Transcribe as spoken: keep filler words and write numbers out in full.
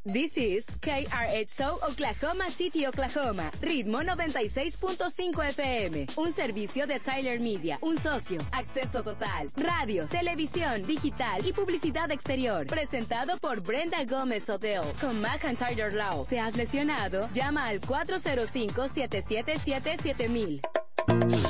This is K R H O Oklahoma City, Oklahoma. Ritmo noventa y seis punto cinco F M. Un servicio de Tyler Media. Un socio. Acceso total. Radio, televisión, digital y publicidad exterior. Presentado por Brenda Gómez Hotel. Con McIntyre Law. ¿Te has lesionado? Llama al cuatro cero cinco, siete siete siete, siete mil.